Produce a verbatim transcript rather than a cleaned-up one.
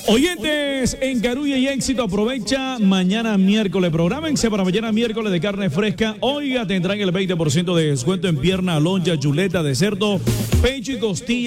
Oyentes en Carulla y Éxito, aprovecha mañana miércoles. Prográmense para mañana miércoles de carne fresca. Oiga, tendrán el veinte por ciento de descuento en pierna, loncha, chuleta de cerdo, pecho y costilla.